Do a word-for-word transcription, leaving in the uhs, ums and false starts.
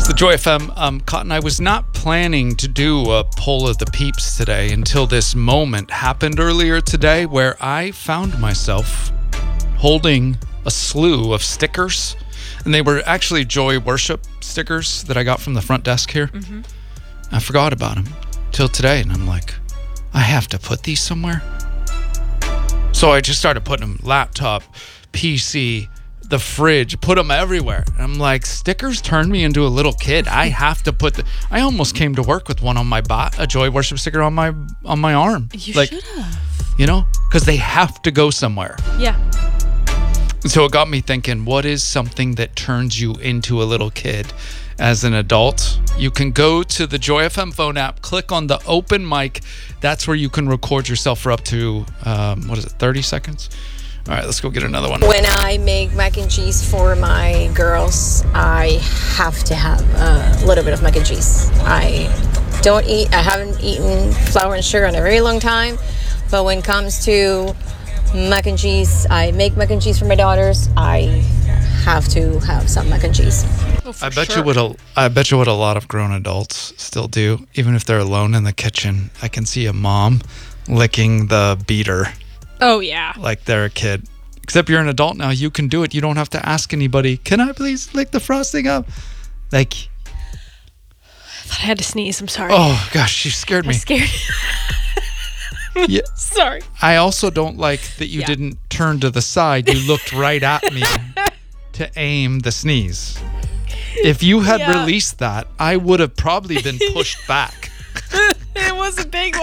the Joy F M. Um, Cotton, I was not planning to do a poll of the peeps today until this moment happened earlier today where I found myself holding a slew of stickers. And they were actually Joy Worship stickers that I got from the front desk here. Mm-hmm. I forgot about them till today. And I'm like, I have to put these somewhere. So I just started putting them laptop, P C, the fridge, put them everywhere. I'm like, stickers turned me into a little kid. I have to put the, I almost came to work with one on my bot, a Joy Worship sticker on my on my arm. You like, should have. You know, because they have to go somewhere. Yeah. So it got me thinking, what is something that turns you into a little kid as an adult? You can go to the Joy F M phone app, click on the open mic. That's where you can record yourself for up to, um, what is it, thirty seconds? All right, let's go get another one. When I make mac and cheese for my girls, I have to have a little bit of mac and cheese. I don't eat, I haven't eaten flour and sugar in a very long time, but when it comes to mac and cheese, I make mac and cheese for my daughters. I have to have some mac and cheese. Oh, I bet sure. you what a I bet you what a lot of grown adults still do, even if they're alone in the kitchen. I can see a mom licking the beater Oh, yeah. like they're a kid. Except you're an adult now. You can do it. You don't have to ask anybody, can I please lick the frosting up? Like, I thought I had to sneeze. I'm sorry. oh gosh, you scared I'm me. scared. Yeah. Sorry. I also don't like that you Yeah. didn't turn to the side. You looked right at me to aim the sneeze. If you had Yeah. released that, I would have probably been pushed back. It was a big one.